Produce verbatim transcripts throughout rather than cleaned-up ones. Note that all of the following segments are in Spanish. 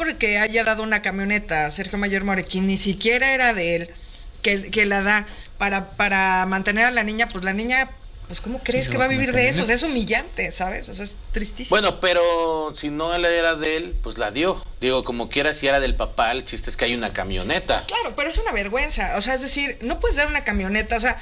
porque haya dado una camioneta a Sergio Mayer Mori, que ni siquiera era de él, que, que la da para, para mantener a la niña, pues la niña... Pues, ¿cómo crees sí, que va a vivir de eso? O sea, es humillante, ¿sabes? O sea, es tristísimo. Bueno, pero si no era de él, pues la dio. Digo, como quiera, si era del papá, el chiste es que hay una camioneta. Claro, pero es una vergüenza. O sea, es decir, no puedes dar una camioneta. O sea,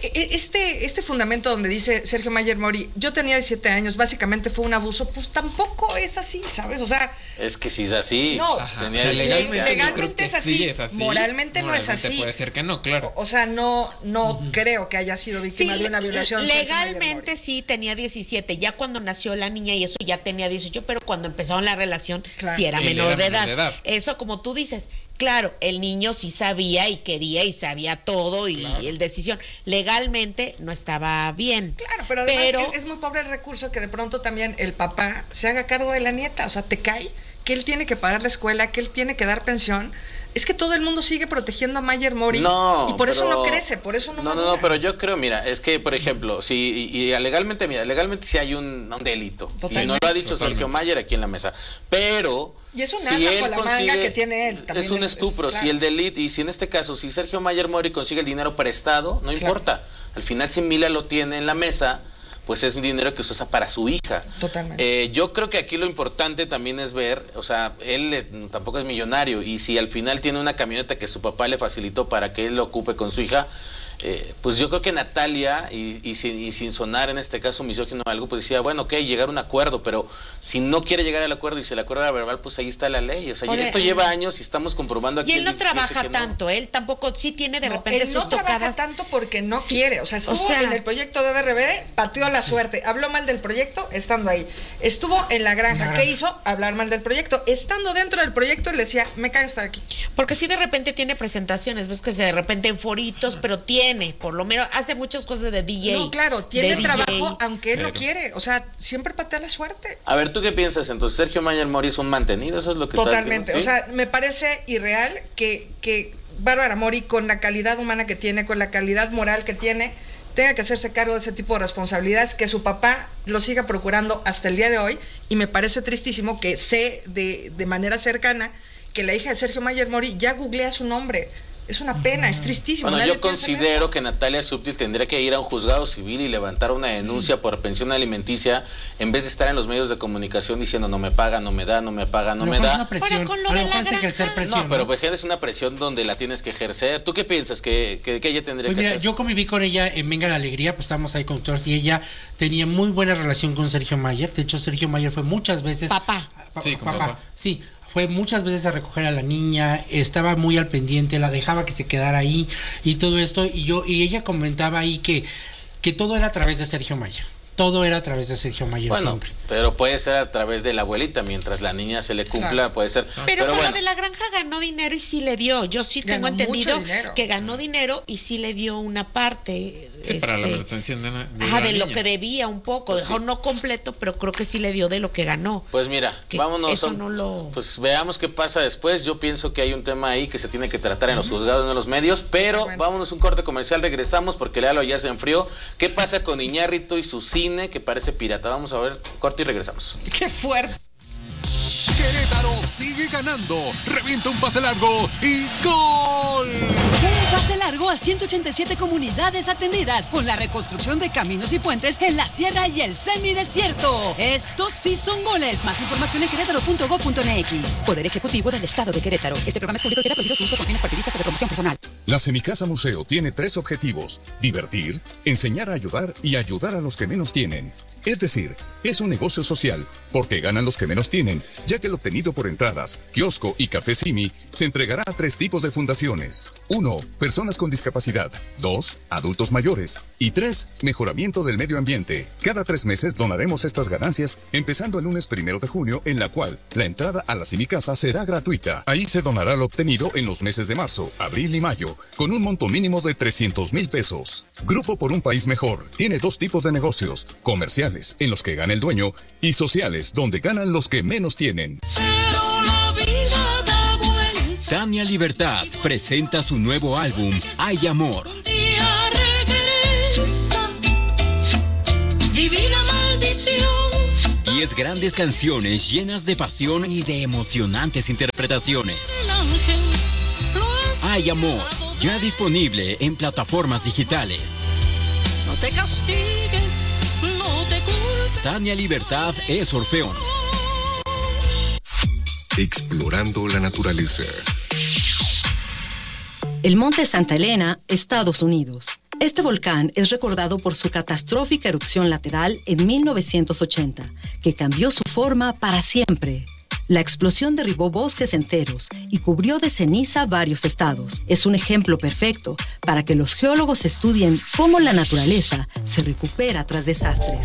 este, este fundamento donde dice Sergio Mayer Mori, yo tenía diecisiete años, básicamente fue un abuso, pues tampoco es así, ¿sabes? O sea... Es que si es así. No, tenía o sea, legalmente, legalmente es, así, sí es así. Moralmente, moralmente no es así. Puede ser que no, claro. O, o sea, no, no uh-huh. creo que haya sido víctima sí, de una violación. Legalmente sí tenía diecisiete, ya cuando nació la niña y eso ya tenía dieciocho, pero cuando empezaron la relación claro. sí era menor, era de, edad. de edad. Eso como tú dices, claro, el niño sí sabía y quería y sabía todo y claro. el decisión. Legalmente no estaba bien. Claro, pero además pero... Es, es muy pobre el recurso que de pronto también el papá se haga cargo de la nieta, o sea, te cae que él tiene que pagar la escuela, que él tiene que dar pensión. Es que todo el mundo sigue protegiendo a Mayer Mori no, y por pero, eso no crece, por eso no No, no, no, pero yo creo, mira, es que, por ejemplo, si y, y legalmente, mira, legalmente sí hay un, un delito. Totalmente. Y no lo ha dicho Totalmente. Sergio Mayer aquí en la mesa, pero... Y es un si él con la consigue, manga que tiene él. Es un es, estupro, es, claro. si el delito, y si en este caso, si Sergio Mayer Mori consigue el dinero prestado, no claro. importa. Al final, si Mila lo tiene en la mesa... pues es un dinero que se usa para su hija. Totalmente. Eh, yo creo que aquí lo importante también es ver, o sea, él es, tampoco es millonario, y si al final tiene una camioneta que su papá le facilitó para que él lo ocupe con su hija, eh, pues yo creo que Natalia, y, y, sin, y sin sonar en este caso misógino o algo, pues decía, bueno, ok, llegar a un acuerdo, pero si no quiere llegar al acuerdo y se el acuerdo era verbal, pues ahí está la ley. O sea, Oye, esto lleva años y estamos comprobando aquí. Y él no trabaja tanto, no. él tampoco, sí tiene de no, repente él sus no tocadas. trabaja tanto porque no sí. quiere, o sea, estuvo o sea, en el proyecto de D R B D, pateó la suerte, habló mal del proyecto estando ahí. Estuvo en la granja, nah. ¿qué hizo? Hablar mal del proyecto. Estando dentro del proyecto, él decía, me cago estar aquí. Porque sí de repente tiene presentaciones, ves que de repente en foritos, pero tiene, por lo menos, hace muchas cosas de D J. No, claro, tiene trabajo, aunque él Pero. no quiere. O sea, siempre patea la suerte. A ver, ¿tú qué piensas? Entonces, Sergio Mayer Mori es un mantenido, eso es lo que Totalmente. está diciendo. O sea, me parece irreal que, que Bárbara Mori, con la calidad humana que tiene, con la calidad moral que tiene, tenga que hacerse cargo de ese tipo de responsabilidades, que su papá lo siga procurando hasta el día de hoy. Y me parece tristísimo que sé de, de manera cercana que la hija de Sergio Mayer Mori ya googlea su nombre. Es una pena, es tristísimo. Bueno, yo considero que Natalia Subtil tendría que ir a un juzgado civil y levantar una denuncia sí. por pensión alimenticia en vez de estar en los medios de comunicación diciendo no me paga, no me da, no me paga, no pero me da. Una presión. Con lo de la ejercer presión, no, pero pues es una presión donde la tienes que ejercer. ¿Tú qué piensas que, que, que ella tendría pues que mira, hacer? Yo conviví con ella en Venga la Alegría, pues estábamos ahí con todos y ella tenía muy buena relación con Sergio Mayer. De hecho, Sergio Mayer fue muchas veces... Papá. Pa, sí, papá. papá. Sí. Fue muchas veces a recoger a la niña, estaba muy al pendiente, la dejaba que se quedara ahí y todo esto, y yo y ella comentaba ahí que, que todo era a través de Sergio Mayer. Todo era a través de Sergio Mayer bueno, siempre. Pero puede ser a través de la abuelita, mientras la niña se le cumpla, claro. puede ser. Pero, pero con bueno. lo de la granja ganó dinero y sí le dio. Yo sí tengo ganó entendido que ganó sí. dinero y sí le dio una parte. Sí, este, para la retención de, la, de ajá, la de niña. lo que debía un poco. Pues Dejó sí. no completo, pero creo que sí le dio de lo que ganó. Pues mira, que vámonos. Eso son, no lo... Pues veamos qué pasa después. Yo pienso que hay un tema ahí que se tiene que tratar en los juzgados, no en los medios. Pero bueno. vámonos un corte comercial, regresamos porque Lalo ya se enfrió. ¿Qué pasa con Iñárritu y su cine que parece pirata? Vamos a ver, corte y regresamos. ¡Qué fuerte! Querétaro sigue ganando, revienta un pase largo y ¡gol! Un pase largo a ciento ochenta y siete comunidades atendidas con la reconstrucción de caminos y puentes en la sierra y el semidesierto. Estos sí son goles. Más información en querétaro punto gob punto eme equis. Poder Ejecutivo del Estado de Querétaro. Este programa es público y queda prohibido su uso con fines partidistas o de promoción personal. La Semicasa Museo tiene tres objetivos: divertir, enseñar a ayudar y ayudar a los que menos tienen. Es decir, es un negocio social, porque ganan los que menos tienen, ya que el obtenido por entradas, kiosco y café Simi se entregará a tres tipos de fundaciones. Uno, personas con discapacidad. Dos, adultos mayores. Y tres, mejoramiento del medio ambiente. Cada tres meses donaremos estas ganancias, empezando el lunes primero de junio, en la cual la entrada a la Semicasa será gratuita. Ahí se donará lo obtenido en los meses de marzo, abril y mayo, con un monto mínimo de trescientos mil pesos. Grupo por un País Mejor tiene dos tipos de negocios: comerciales, en los que gana el dueño, y sociales, donde ganan los que menos tienen. Pero la vida da vuelta. Tania Libertad presenta su nuevo álbum, Hay Amor. Un día regresa, divina maldición. Y diez grandes canciones llenas de pasión y de emocionantes interpretaciones. Hay amor, ya disponible en plataformas digitales. No te castigues, no te culpes. Tania Libertad es Orfeón. Explorando la naturaleza. El Monte Santa Elena, Estados Unidos. Este volcán es recordado por su catastrófica erupción lateral en mil novecientos ochenta, que cambió su forma para siempre. La explosión derribó bosques enteros y cubrió de ceniza varios estados. Es un ejemplo perfecto para que los geólogos estudien cómo la naturaleza se recupera tras desastres.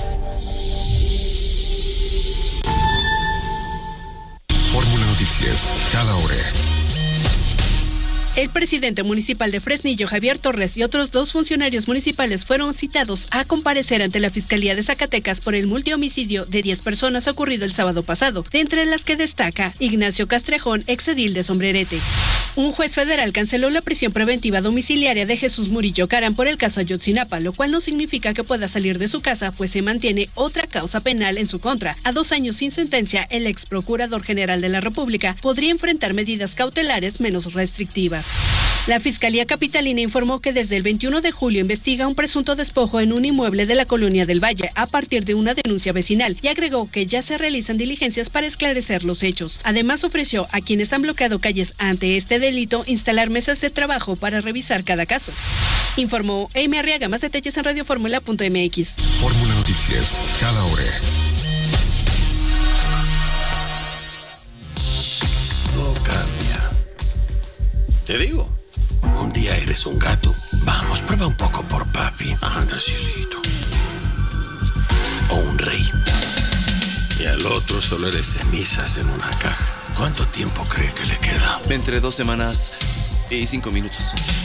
Fórmula Noticias, cada hora. El presidente municipal de Fresnillo, Javier Torres, y otros dos funcionarios municipales fueron citados a comparecer ante la Fiscalía de Zacatecas por el multihomicidio de diez personas ocurrido el sábado pasado, de entre las que destaca Ignacio Castrejón, exedil de Sombrerete. Un juez federal canceló la prisión preventiva domiciliaria de Jesús Murillo Caram por el caso Ayotzinapa, lo cual no significa que pueda salir de su casa, pues se mantiene otra causa penal en su contra. A dos años sin sentencia, el ex procurador general de la República podría enfrentar medidas cautelares menos restrictivas. La Fiscalía Capitalina informó que desde el veintiuno de julio investiga un presunto despojo en un inmueble de la Colonia del Valle a partir de una denuncia vecinal y agregó que ya se realizan diligencias para esclarecer los hechos. Además, ofreció a quienes han bloqueado calles ante este delito instalar mesas de trabajo para revisar cada caso. Informó Amy Arriaga. Más detalles en radioformula punto m x. Fórmula Noticias, cada hora. Todo cambia. Te digo, un día eres un gato. Vamos, prueba un poco por papi. Anda, cielito. O un rey. Y al otro solo eres cenizas en una caja. ¿Cuánto tiempo cree que le queda? Entre dos semanas y cinco minutos.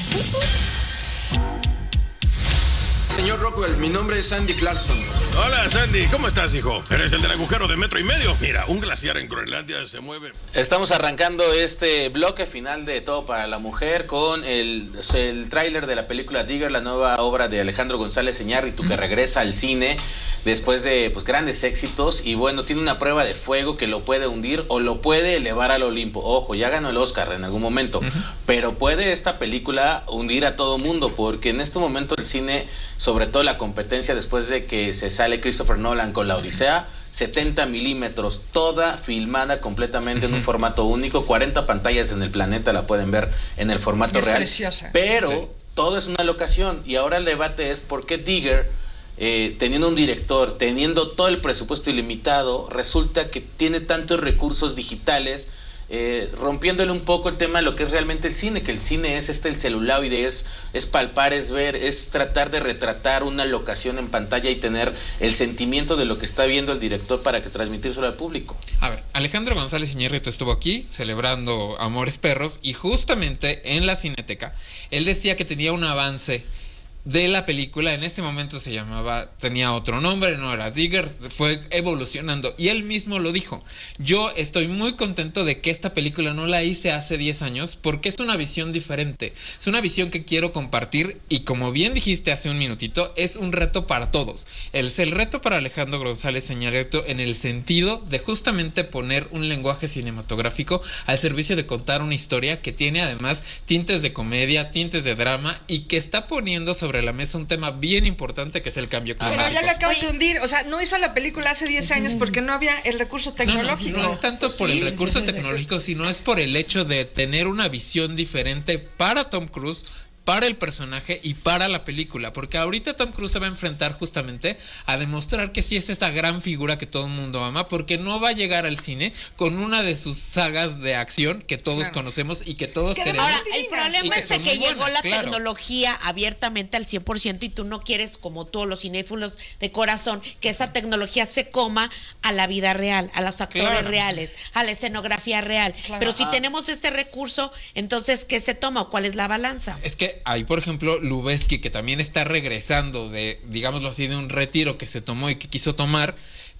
Señor Rockwell, mi nombre es Sandy Clarkson. Hola, Sandy. ¿Cómo estás, hijo? ¿Eres el del agujero de metro y medio? Mira, un glaciar en Groenlandia se mueve. Estamos arrancando este bloque final de Todo para la Mujer con el, el tráiler de la película Digger, la nueva obra de Alejandro González Iñárritu, que regresa al cine después de pues, grandes éxitos. Y bueno, tiene una prueba de fuego que lo puede hundir o lo puede elevar al Olimpo. Ojo, ya ganó el Oscar en algún momento. Uh-huh. Pero puede esta película hundir a todo mundo, porque en este momento el cine, sobre todo la competencia después de que se sale Christopher Nolan con La Odisea, setenta milímetros, toda filmada completamente uh-huh. en un formato único, cuarenta pantallas en el planeta la pueden ver en el formato es real. Preciosa. Pero sí. todo es una locación y ahora el debate es por qué Digger, eh, teniendo un director, teniendo todo el presupuesto ilimitado, resulta que tiene tantos recursos digitales, Eh, rompiéndole un poco el tema de lo que es realmente el cine, que el cine es este el celuloide, es, es palpar, es ver, es tratar de retratar una locación en pantalla y tener el sentimiento de lo que está viendo el director para que transmitírselo al público. A ver, Alejandro González Iñárritu estuvo aquí celebrando Amores Perros y justamente en la Cineteca él decía que tenía un avance de la película. En ese momento se llamaba, tenía otro nombre, no era Digger, fue evolucionando y él mismo lo dijo. Yo estoy muy contento de que esta película no la hice hace diez años porque es una visión diferente, es una visión que quiero compartir y como bien dijiste hace un minutito, es un reto para todos. Es el reto para Alejandro González Iñárritu en el sentido de justamente poner un lenguaje cinematográfico al servicio de contar una historia que tiene además tintes de comedia, tintes de drama y que está poniendo sobre sobre la mesa un tema bien importante que es el cambio climático. Pero ya lo acabas de hundir, o sea, no hizo la película hace diez años porque no había el recurso tecnológico. No, no, no es tanto por sí. el recurso tecnológico, sino es por el hecho de tener una visión diferente para Tom Cruise, para el personaje y para la película, porque ahorita Tom Cruise se va a enfrentar justamente a demostrar que sí es esta gran figura que todo el mundo ama, porque no va a llegar al cine con una de sus sagas de acción que todos claro. conocemos y que todos que queremos. Ahora, el problema es que, que llegó buenas, la claro. tecnología abiertamente al cien por ciento y tú no quieres, como todos los cinéfilos de corazón, que esa tecnología se coma a la vida real, a los actores claro. reales, a la escenografía real. Claro. Pero si ah. tenemos este recurso, entonces, ¿qué se toma o cuál es la balanza? Es que hay, por ejemplo, Lubezki, que también está regresando de, digámoslo así, de un retiro que se tomó y que quiso tomar,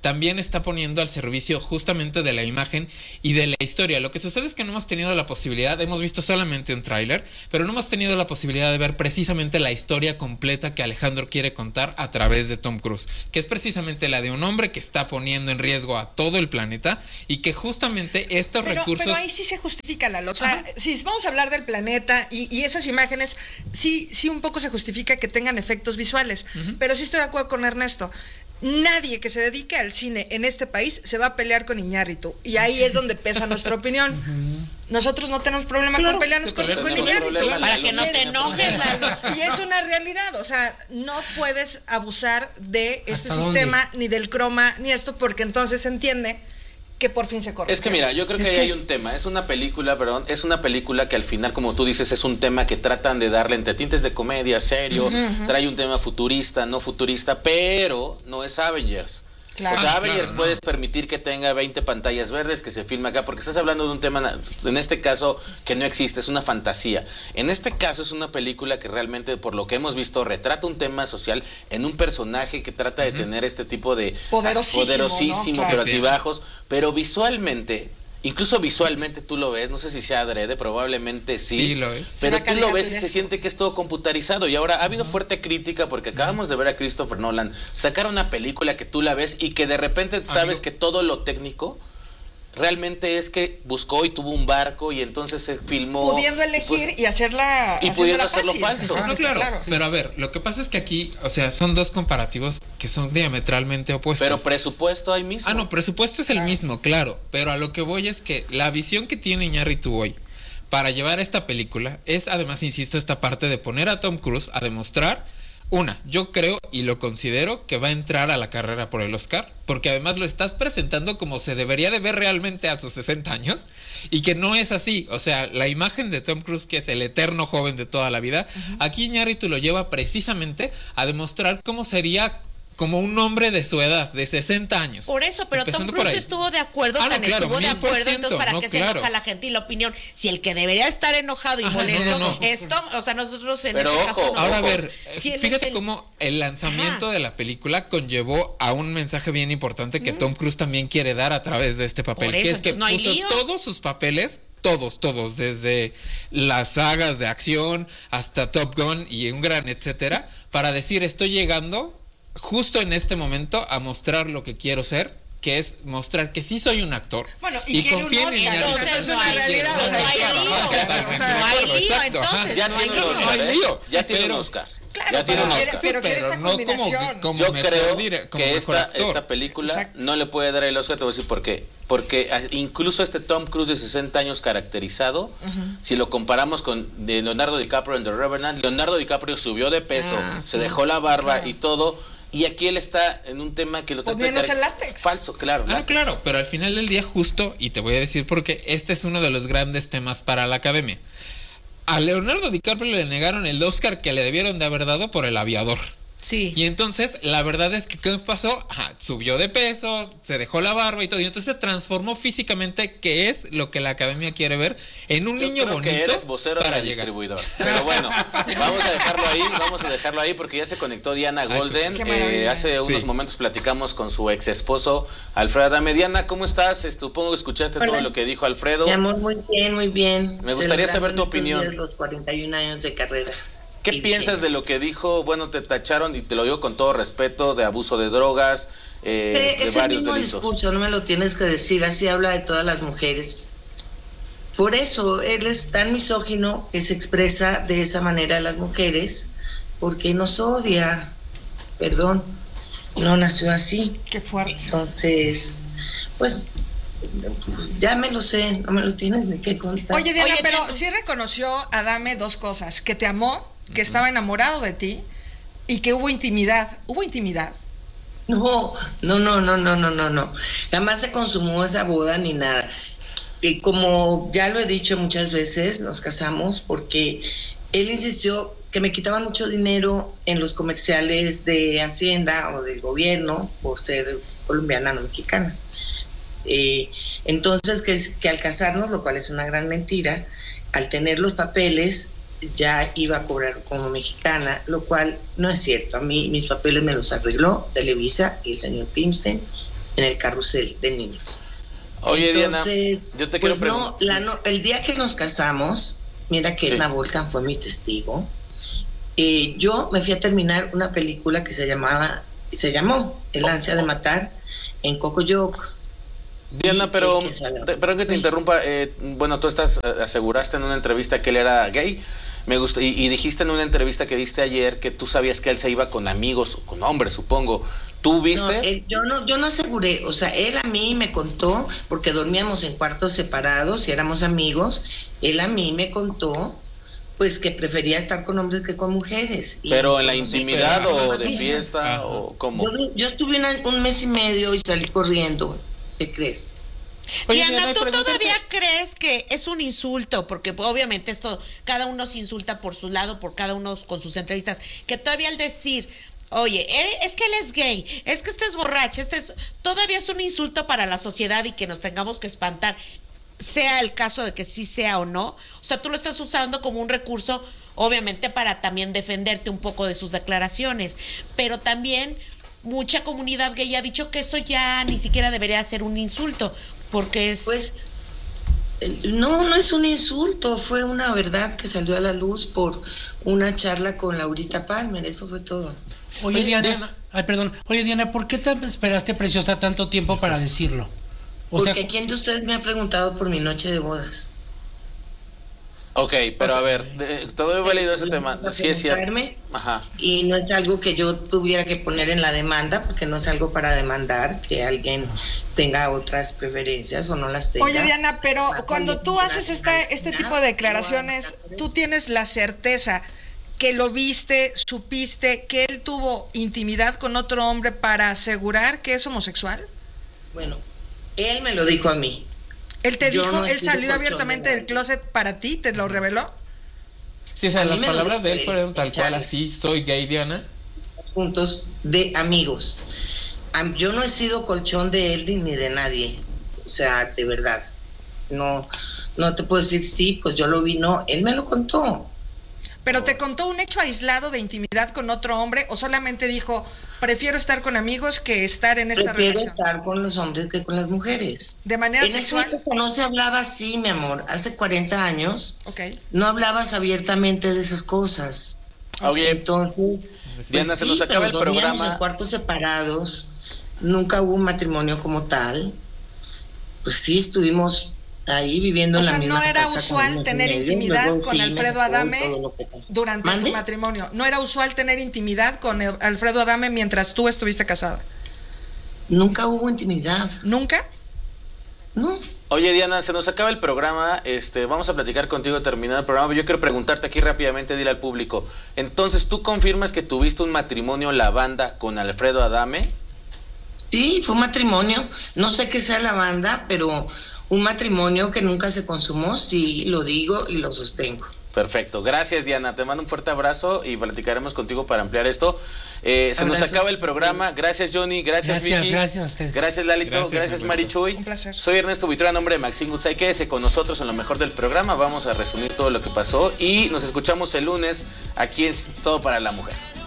también está poniendo al servicio justamente de la imagen y de la historia. Lo que sucede es que no hemos tenido la posibilidad, hemos visto solamente un tráiler, pero no hemos tenido la posibilidad de ver precisamente la historia completa que Alejandro quiere contar a través de Tom Cruise, que es precisamente la de un hombre que está poniendo en riesgo a todo el planeta y que justamente estos pero, recursos... Pero ahí sí se justifica, Lalo. O sea, ajá, si vamos a hablar del planeta y, y esas imágenes, sí, sí un poco se justifica que tengan efectos visuales, uh-huh. pero sí estoy de acuerdo con Ernesto. Nadie que se dedique al cine en este país se va a pelear con Iñárritu. Y ahí es donde pesa nuestra opinión. Uh-huh. Nosotros no tenemos problema claro, con pelearnos con, con Iñárritu. Para que no te enojes, Lalo. Y es una realidad. O sea, no puedes abusar de este sistema, dónde? Ni del croma, ni esto, porque entonces se entiende que por fin se corre. Es que mira, yo creo que es ahí que... hay un tema, es una película, perdón, es una película que al final, como tú dices, es un tema que tratan de darle entre tintes de comedia, serio, uh-huh, uh-huh. trae un tema futurista, no futurista, pero no es Avengers. Claro. O sea, Avengers claro, puedes no. permitir que tenga veinte pantallas verdes, que se filme acá, porque estás hablando de un tema, en este caso, que no existe, es una fantasía. En este caso es una película que realmente, por lo que hemos visto, retrata un tema social en un personaje que trata de uh-huh. tener este tipo de... Poderosísimo, poderosísimo ¿no? pero claro. altibajos, pero visualmente... Incluso visualmente tú lo ves, no sé si sea adrede, probablemente sí, sí lo es. Pero tú lo ves y se siente que es todo computarizado. Y ahora ha habido fuerte crítica porque acabamos de ver a Christopher Nolan sacar una película que tú la ves y que de repente sabes Amigo. que todo lo técnico realmente es que buscó y tuvo un barco y entonces se filmó. Pudiendo elegir pues, y hacerla Y pudiendo hacerlo falso. No, claro, claro. Sí. Pero a ver, lo que pasa es que aquí, o sea, son dos comparativos que son diametralmente opuestos. Pero presupuesto hay mismo. Ah, no, presupuesto es el claro. mismo, claro. Pero a lo que voy es que la visión que tiene Iñárritu hoy para llevar esta película es, además, insisto, esta parte de poner a Tom Cruise a demostrar. Una, yo creo y lo considero que va a entrar a la carrera por el Oscar, porque además lo estás presentando como se debería de ver realmente a sus sesenta años, y que no es así. O sea, la imagen de Tom Cruise, que es el eterno joven de toda la vida, uh-huh. aquí Iñárritu lo lleva precisamente a demostrar cómo sería como un hombre de su edad, de sesenta años. Por eso, pero Tom Cruise estuvo de acuerdo, ah, no, tan claro, estuvo de acuerdo, entonces ¿para no, qué claro. se enoja la gente? Y la opinión, si el que debería estar enojado y Ajá, molesto no, no, no. es Tom, o sea, nosotros en pero ese ojo, caso... Ahora a ojos, ver, si fíjate el... cómo el lanzamiento Ajá. de la película conllevó a un mensaje bien importante que mm. Tom Cruise también quiere dar a través de este papel, eso, que es que no puso lío. todos sus papeles, todos, todos, desde las sagas de acción hasta Top Gun y un gran etcétera, para decir, estoy llegando justo en este momento a mostrar lo que quiero ser, que es mostrar que sí soy un actor. Bueno, y, y confío en Iñárritu. Entonces es una realidad. No hay lío, entonces. Ya tiene un Oscar. Ya tiene un Oscar. Claro, ya tiene pero, un Oscar. pero, pero, pero no como, como yo creo dire, como que esta, esta película Exacto. no le puede dar el Oscar. Te voy a decir por qué. Porque incluso este Tom Cruise de sesenta años caracterizado, uh-huh. si lo comparamos con de Leonardo DiCaprio en The Revenant, Leonardo DiCaprio subió de peso, ah, se sí. dejó la barba claro. y todo. Y aquí él está en un tema que lo trata de car- látex. falso, claro. Ah, látex. Claro, pero al final del día justo, y te voy a decir porque este es uno de los grandes temas para la academia. A Leonardo DiCaprio le negaron el Oscar que le debieron de haber dado por El Aviador. Sí. Y entonces, la verdad es que ¿qué pasó? Ajá, subió de peso, se dejó la barba y todo. Y entonces se transformó físicamente, que es lo que la academia quiere ver, en un Yo niño creo bonito. Que eres vocero para de distribuidor. Pero bueno, vamos a dejarlo ahí, vamos a dejarlo ahí porque ya se conectó Diana Golden. Eh, hace unos sí. momentos platicamos con su ex esposo, Alfredo Adame. Diana, ¿cómo estás? Supongo que escuchaste Hola. todo lo que dijo Alfredo. Mi amor, muy bien, muy bien. Me gustaría saber tu opinión. Los cuarenta y un años de carrera. ¿Qué y piensas bien. de lo que dijo? Bueno, te tacharon, y te lo digo con todo respeto, de abuso de drogas, eh, de es varios el mismo delitos. Discurso, no me lo tienes que decir, así habla de todas las mujeres. Por eso él es tan misógino que se expresa de esa manera a las mujeres, porque nos odia. Perdón, no nació así. Qué fuerte. Entonces, pues... ya me lo sé, no me lo tienes de qué contar. Oye, Diana, Oye, pero te... sí reconoció Adame dos cosas: que te amó, que uh-huh. estaba enamorado de ti y que hubo intimidad. ¿Hubo intimidad? No, no, no, no, no, no, no, no. Jamás se consumó esa boda ni nada. Y como ya lo he dicho muchas veces, nos casamos porque él insistió que me quitaban mucho dinero en los comerciales de Hacienda o del gobierno por ser colombiana, no mexicana. Eh, entonces que, que al casarnos, lo cual es una gran mentira, al tener los papeles ya iba a cobrar como mexicana, lo cual no es cierto. A mí mis papeles me los arregló Televisa y el señor Pimstein en el carrusel de niños. Oye, Entonces, Diana, yo te pues quiero no, preguntar. la no, el día que nos casamos, mira que Sí. Edna Volcan fue mi testigo. Eh, yo me fui a terminar una película que se llamaba, se llamó El ansia de matar en Cocoyoc. Diana, pero, te- perdón que te interrumpa, eh, bueno, tú estás, eh, aseguraste en una entrevista que él era gay, me gustó, y, y dijiste en una entrevista que diste ayer que tú sabías que él se iba con amigos, con hombres, supongo. ¿Tú viste? No, él- yo no, yo no aseguré, o sea, él a mí me contó, porque dormíamos en cuartos separados y éramos amigos, él a mí me contó, pues que prefería estar con hombres que con mujeres. Y ¿Pero en la conocí- intimidad pero- o de fiesta o cómo? Yo, yo estuve una- un mes y medio y salí corriendo, ¿qué crees? Oye, Diana, ¿tú todavía crees que es un insulto? Porque pues, obviamente esto, cada uno se insulta por su lado, por cada uno con sus entrevistas, que todavía al decir, oye, es que él es gay, es que este es borracho, este es, todavía es un insulto para la sociedad y que nos tengamos que espantar, sea el caso de que sí sea o no. O sea, tú lo estás usando como un recurso, obviamente para también defenderte un poco de sus declaraciones, pero también mucha comunidad gay ha dicho que eso ya ni siquiera debería ser un insulto, porque es... Pues, no, no es un insulto, fue una verdad que salió a la luz por una charla con Laurita Palmer, eso fue todo. Oye, Oye, Diana, Diana. ay, perdón. Oye, Diana, ¿por qué te esperaste, preciosa, tanto tiempo para decirlo? O Porque sea, ¿quién de ustedes me ha preguntado por mi noche de bodas? Ok, pero a ver, de- todo he válido ese tema. Sí es cierto. Preguntarme, Ajá. Y no es algo que yo tuviera que poner en la demanda, porque no es algo para demandar, que alguien tenga otras preferencias o no las tenga. Oye, Diana, pero Va a cuando salir tú una haces esta, este tipo de declaraciones, tú tienes la certeza que lo viste, supiste que él tuvo intimidad con otro hombre para asegurar que es homosexual. Bueno, él me lo dijo a mí. Él te Yo dijo, no él estuve salió con abiertamente Chondela. del closet para ti, ¿te lo reveló? Sí, o sea, A mí las me lo palabras de él dijo fueron tal cual, Chávez. así, soy gay, Diana. Juntos de amigos. Am- Yo no he sido colchón de él ni de nadie. O sea, de verdad. No, no te puedo decir sí, pues yo lo vi, no. Él me lo contó. ¿Pero te contó un hecho aislado de intimidad con otro hombre o solamente dijo, prefiero estar con amigos que estar en esta Prefiero relación? estar con los hombres que con las mujeres. ¿De manera En esa sexual? época no se hablaba así, mi amor. Hace cuarenta años Ok. no hablabas abiertamente de esas cosas. Oye, Entonces, Diana, pues se sí, nos acaba pero el dormíamos programa. en cuartos separados. Nunca hubo un matrimonio como tal. Pues sí, estuvimos ahí viviendo O en sea, la misma no era casa con usual un mes y tener medio, intimidad luego con sí me Alfredo sacó Adame todo lo que pasó. durante ¿Mande? tu matrimonio. No era usual tener intimidad con el- Alfredo Adame mientras tú estuviste casada. Nunca hubo intimidad. ¿Nunca? No. Oye, Diana, se nos acaba el programa, este, vamos a platicar contigo terminado el programa, pero yo quiero preguntarte aquí rápidamente, dile al público, entonces, ¿tú confirmas que tuviste un matrimonio lavanda con Alfredo Adame? Sí, fue un matrimonio. No sé qué sea la banda, pero un matrimonio que nunca se consumó, sí, lo digo y lo sostengo. Perfecto, gracias Diana, te mando un fuerte abrazo y platicaremos contigo para ampliar esto. Eh, se nos Abrazo. acaba el programa, gracias Johnny, gracias, Gracias, Vicky. gracias a ustedes. Gracias Lalito, Gracias, gracias, un gusto. Marichuy. Un placer. Soy Ernesto Buitrón, a nombre de Maxine Goodside. Quédese con nosotros en lo mejor del programa, vamos a resumir todo lo que pasó y nos escuchamos el lunes aquí en Todo para la Mujer.